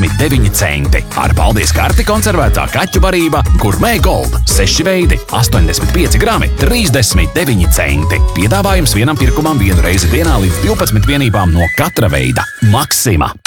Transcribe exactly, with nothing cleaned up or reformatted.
trīsdesmit deviņi centi. Ar paldies karti konservētā kaķu barība Gourmet Gold. seši veidi, astoņdesmit pieci grami, trīsdesmit deviņi centi. Piedāvājums vienam pirkumam vienu reizi dienā līdz divpadsmit vienībām no katra veida. Maksima.